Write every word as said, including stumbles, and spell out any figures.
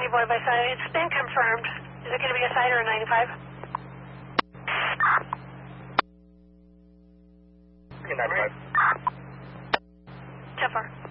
Pony Boy by side. It's been confirmed. Is it going to be a side or a ninety-five? ninety-five. ten four.